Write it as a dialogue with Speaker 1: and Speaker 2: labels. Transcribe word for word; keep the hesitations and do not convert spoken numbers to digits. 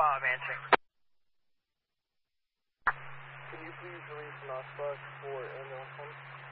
Speaker 1: five, I'm answering.
Speaker 2: Can you please release an Oscar for ambulance one?